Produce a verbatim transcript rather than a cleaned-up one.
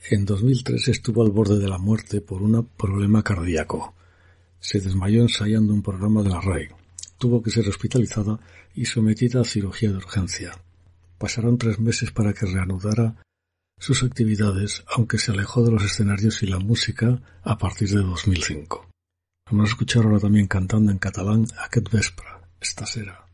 En dos mil tres estuvo al borde de la muerte por un problema cardíaco. Se desmayó ensayando un programa de la R A I. Tuvo que ser hospitalizada y sometida a cirugía de urgencia. Pasaron tres meses para que reanudara sus actividades, aunque se alejó de los escenarios y la música a partir de dos mil cinco. Vamos a escuchar ahora también cantando en catalán Aquest vespre, esta serà.